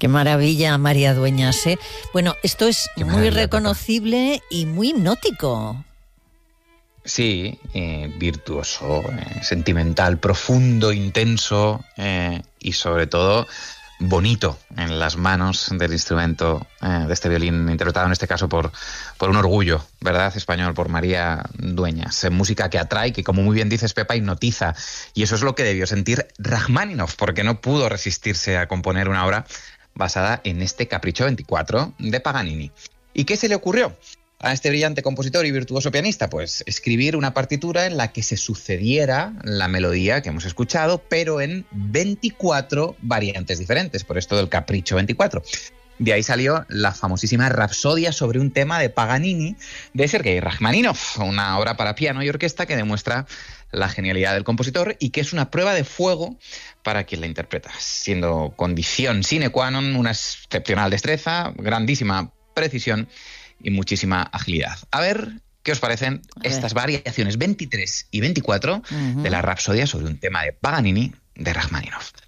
Qué maravilla, María Dueñas, ¿eh? Bueno, esto es muy reconocible y muy hipnótico. Sí, virtuoso, sentimental, profundo, intenso y sobre todo bonito en las manos del instrumento de este violín, interpretado en este caso por un orgullo, ¿verdad?, español, por María Dueñas. Música que atrae, que, como muy bien dices, Pepa, hipnotiza. Y eso es lo que debió sentir Rajmáninov, porque no pudo resistirse a componer una obra basada en este Capricho 24 de Paganini. ¿Y qué se le ocurrió a este brillante compositor y virtuoso pianista? Pues escribir una partitura en la que se sucediera la melodía que hemos escuchado, pero en 24 variantes diferentes, por esto del Capricho 24. De ahí salió la famosísima Rapsodia sobre un tema de Paganini de Sergei Rajmáninov, una obra para piano y orquesta que demuestra la genialidad del compositor y que es una prueba de fuego para quien la interpreta, siendo condición sine qua non una excepcional destreza, grandísima precisión y muchísima agilidad. A ver qué os parecen estas variaciones 23 y 24 de la Rapsodia sobre un tema de Paganini de Rajmáninov.